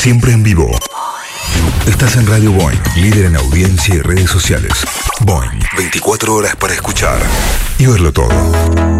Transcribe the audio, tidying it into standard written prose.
Siempre en vivo. Estás en Radio Boing, líder en audiencia y redes sociales. Boing, 24 horas para escuchar y verlo todo.